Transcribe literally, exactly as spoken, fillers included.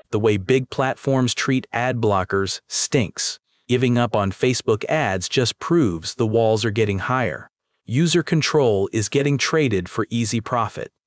The way big platforms treat ad blockers stinks. Giving up on Facebook ads just proves the walls are getting higher. User control is getting traded for easy profit.